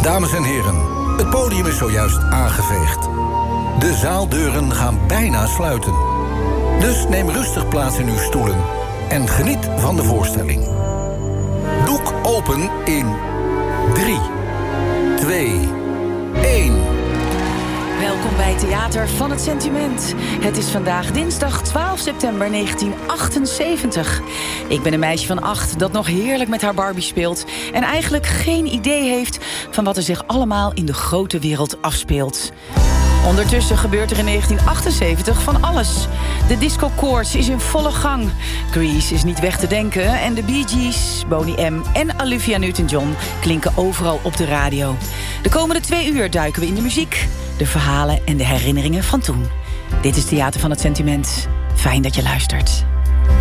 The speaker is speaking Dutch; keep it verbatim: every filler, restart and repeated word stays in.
Dames en heren, het podium is zojuist aangeveegd. De zaaldeuren gaan bijna sluiten. Dus neem rustig plaats in uw stoelen en geniet van de voorstelling. Doek open in drie, twee, één. Welkom bij Theater van het Sentiment. Het is vandaag dinsdag twaalf september negentien achtenzeventig. Ik ben een meisje van acht dat nog heerlijk met haar Barbie speelt en eigenlijk geen idee heeft van wat er zich allemaal in de grote wereld afspeelt. Ondertussen gebeurt er in negentien achtenzeventig van alles. De discokoorts is in volle gang. Grease is niet weg te denken en de Bee Gees, Boney M en Olivia Newton-John klinken overal op de radio. De komende twee uur duiken we in de muziek, de verhalen en de herinneringen van toen. Dit is Theater van het Sentiment. Fijn dat je luistert.